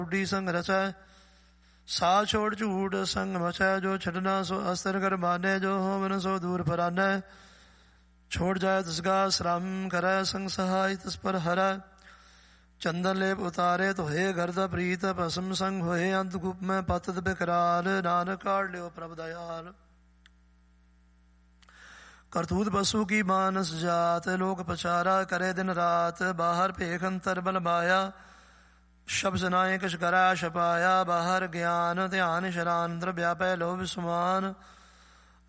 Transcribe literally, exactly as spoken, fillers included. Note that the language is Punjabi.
ਢੀ ਸੰਗ ਰਚੈ ਸਾ ਛੋੜ ਝੂਠ ਸੰਗ ਮਚੈ ਜੋ ਛੱਡਣਾ ਸੋ ਅਸਤਰ ਕਰ ਮਾਨੈ ਜੋ ਹੋਵਨ ਸੋ ਦੂਰ ਫਰਾਨੈ ਛੋੜ ਜਾਏ ਤਸਗਾ ਸ਼ਰਮ ਕਰੈ ਸੰਗ ਸਹਾਇ ਤਸ ਪਰ ਹਰੈ ਚੰਦਨ ਲੇਪ ਉਤਾਰੇ ਤੋਹੇ ਗਰਦ ਪ੍ਰੀਤ ਭਸਮ ਸੰਗ ਹੋਏ ਅੰਤ ਗੁਪ ਮੈਂ ਪਤਤ ਬਿਕਰਾਲ ਨਾਨਕ ਕਾੜ ਲਿਓ ਪ੍ਰਭ ਦਇਆਲ ਕਰਤੂਤ ਪਸੂ ਕੀ ਮਾਨਸ ਜਾਤ ਲੋਕ ਪਛਾਰਾ ਕਰੇ ਦਿਨ ਰਾਤ ਬਾਹਰ ਭੇਖ ਅੰਤਰ ਬਲ ਮਾਇਆ ਸ਼ਬਦ ਨਾਇ ਕਛ ਕਰੈ ਛਪਾਇਆ ਬਾਹਰ ਗਿਆਨ ਧਿਆਨ ਸ਼ਰਾਨ ਅੰਦਰ ਵਿਆਪੈ ਲੋਭ ਸਮਾਨ